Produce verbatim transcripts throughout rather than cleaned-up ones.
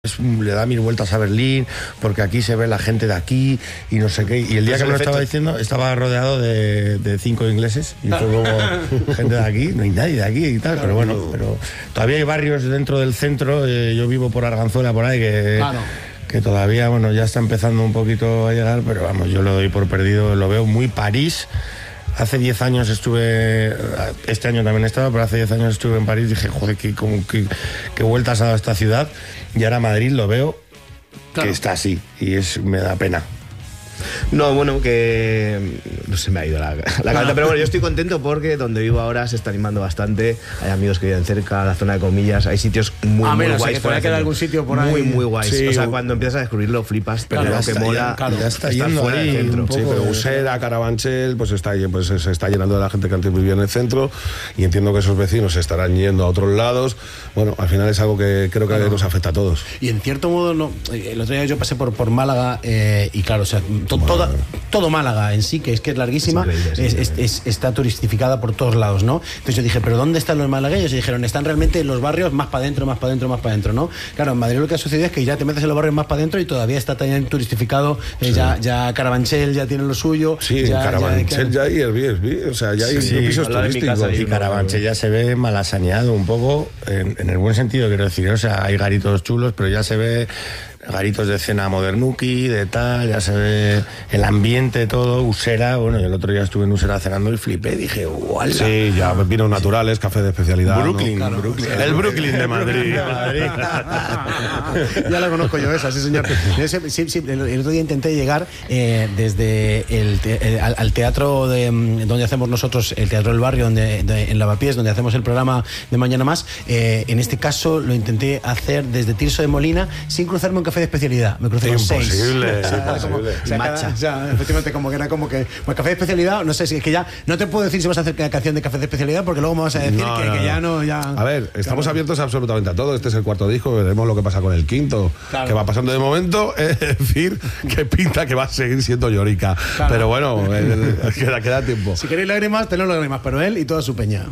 Es, le da mil vueltas a Berlín porque aquí se ve la gente de aquí y no sé qué, y el día que me lo estaba diciendo estaba rodeado de, de cinco ingleses y fue como gente de aquí, no hay nadie de aquí y tal, pero bueno, pero todavía hay barrios dentro del centro, eh, yo vivo por Arganzuela por ahí que, claro. que todavía bueno ya está empezando un poquito a llegar, pero vamos, yo lo doy por perdido, lo veo muy París. Hace diez años estuve, este año también he estado, pero hace diez años estuve en París y dije, joder, qué, como, qué, qué vueltas ha dado esta ciudad. Y ahora Madrid lo veo claro. que está así y es, me da pena. No, bueno, que no se me ha ido la, la cabeza, pero bueno, yo estoy contento porque donde vivo ahora se está animando bastante, hay amigos que viven cerca, la zona de Comillas, hay sitios muy, ah, muy menos, guays. Que te queda algún sitio por ahí. Muy, muy guays. Sí, o sea, cuando empiezas a descubrirlo, flipas, pero claro, lo que mola ya, claro, ya está yendo fuera del centro. Sí, pero Usera, Carabanchel, pues, está, pues se está llenando de la gente que antes vivía en el centro y entiendo que esos vecinos se estarán yendo a otros lados. Bueno, al final es algo que creo que claro. nos afecta a todos. Y en cierto modo, no, el otro día yo pasé por, por Málaga eh, y claro, o sea, to, toda... todo Málaga en sí, que es que es larguísima, es es, es, es, está turistificada por todos lados, ¿no? Entonces yo dije, ¿pero dónde están los malagueños? Y dijeron, están realmente en los barrios más para adentro, más para adentro, más para adentro, ¿no? Claro, en Madrid lo que ha sucedido es que ya te metes en los barrios más para adentro y todavía está también turistificado, eh, sí. ya, ya Carabanchel ya tiene lo suyo. Sí, ya, Carabanchel ya, ya hay Airbnb, o sea, ya hay sí, pisos sí, turísticos. Y Carabanchel ya se ve malasaneado un poco, en, en el buen sentido, quiero decir, o sea, hay garitos chulos, pero ya se ve... garitos de cena modernuki, de tal, ya se ve el ambiente, todo, Usera, bueno, yo el otro día estuve en Usera cenando y flipé, dije, ¡guau! Sí, ya vinos naturales, café de especialidad. Brooklyn, ¿no? claro. Brooklyn. El Brooklyn de Madrid. de Madrid. Ya la conozco yo esa, sí señor. Sí, sí, el, el otro día intenté llegar eh, desde el, te, el al, al teatro de, donde hacemos nosotros, el Teatro del Barrio, donde, de, en Lavapiés, donde hacemos el programa de Mañana Más. Eh, en este caso lo intenté hacer desde Tirso de Molina sin cruzarme un café de especialidad. Me crucé con seis. Imposible, o sea, imposible. Como, o sea, cada, o sea, efectivamente, como que era como que. Pues café de especialidad, no sé si es que ya. No te puedo decir si vas a hacer canción de café de especialidad porque luego me vas a decir no, que, no, que ya no. Ya... A ver, estamos claro. abiertos absolutamente a todo. Este es el cuarto disco, veremos lo que pasa con el quinto. Claro. Que va pasando de momento, es decir, que pinta que va a seguir siendo Llorica. Claro. Pero bueno, el, el, queda, queda tiempo. Si queréis lágrimas, tened lágrimas, pero él y toda su peña.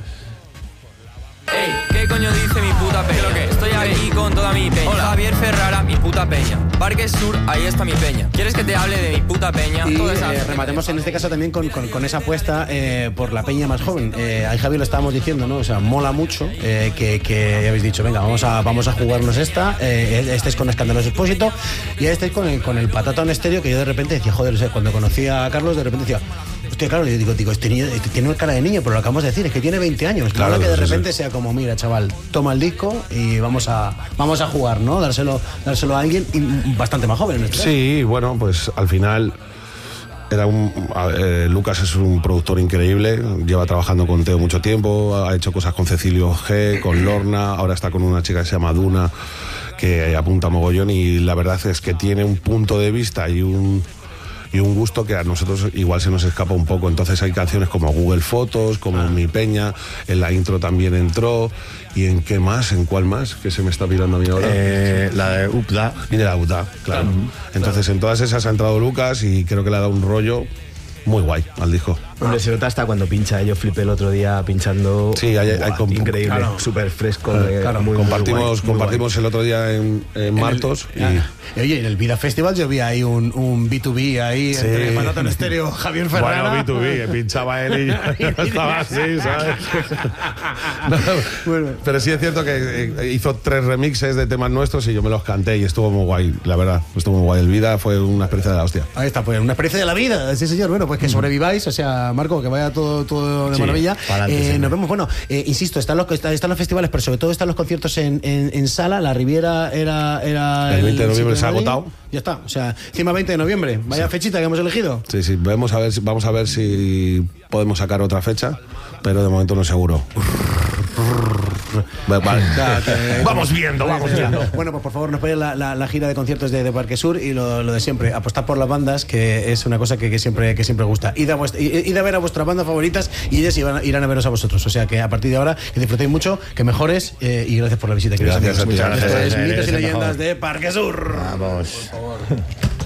Ey, ¿qué coño dice mi puta peña? ¿Qué? Estoy aquí con toda mi peña. Hola. Javier Ferrara, mi puta peña. Parque Sur, ahí está mi peña. ¿Quieres que te hable de mi puta peña? Y eh, rematemos en este caso también con, con, con esa apuesta eh, por la peña más joven. Eh, ahí Javi lo estábamos diciendo, ¿no? O sea, mola mucho eh, que, que habéis dicho, venga, vamos a, vamos a jugarnos esta. Eh, este es con Escandaloso Expósito y este es con el, con el Patatón Estéreo, que yo de repente decía, joder, o sea, cuando conocí a Carlos, de repente decía, hostia, claro, yo digo, digo este niño este tiene cara de niño, pero lo acabamos de decir, es que tiene veinte años. Claro, no que de repente sí. sea como, mira, chaval, toma el disco y vamos a vamos a jugar, ¿no? Dárselo, dárselo a alguien y bastante más joven. ¿No? Sí, bueno, pues al final era un eh, Lucas es un productor increíble, lleva trabajando con Teo mucho tiempo, ha hecho cosas con Cecilio G, con Lorna, ahora está con una chica que se llama Duna, que apunta mogollón y la verdad es que tiene un punto de vista y un y un gusto que a nosotros igual se nos escapa un poco. Entonces hay canciones como Google Fotos, como ah. Mi Peña, en la intro también entró. ¿Y en qué más? ¿En cuál más? Que se me está mirando a mí ahora. Eh, la de Upda. Y de la Upda, claro. claro. Entonces claro. en todas esas ha entrado Lucas y creo que le ha dado un rollo muy guay al disco. Hombre, se nota hasta cuando pincha. Yo flipé el otro día pinchando. Sí, hay, hay comp- increíble, claro. súper fresco. Claro, eh, claro. Muy, compartimos muy compartimos muy el otro día en, en Martos. El, y... Oye, en el Vida Festival yo vi ahí un, un B dos B ahí sí. entre Patatón Estéreo, Javier Ferrara. Bueno, B dos B, que pinchaba él y no estaba así, ¿sabes? No, bueno. Pero sí es cierto que hizo tres remixes de temas nuestros y yo me los canté y estuvo muy guay, la verdad. Estuvo muy guay. El Vida fue una experiencia de la hostia. Ahí está, pues una experiencia de la vida, sí señor. Bueno, pues que sobreviváis, o sea, Marco, que vaya todo todo de sí, maravilla. Eh, nos vemos, bueno, eh, insisto, están los, están los festivales, pero sobre todo están los conciertos en, en, en sala. La Riviera era, era el veinte de noviembre se ha agotado. Ya está, o sea, encima veinte de noviembre, vaya sí. fechita que hemos elegido. Sí, sí, vamos a ver, vamos a ver si podemos sacar otra fecha, pero de momento no seguro. Vale. Vamos viendo, vamos viendo. Bueno, pues por favor, nos ponen la, la, la gira de conciertos de, de Parque Sur y lo, lo de siempre, apostar por las bandas, que es una cosa que, que siempre que siempre gusta. Id a, vuestra, id a ver a vuestras bandas favoritas y ellas irán, irán a veros a vosotros. O sea que a partir de ahora, que disfrutéis mucho, que mejores eh, y gracias por la visita. Gracias, gracias, Muchas gracias. Mitos y leyendas de Parque Sur. Vamos. Por favor.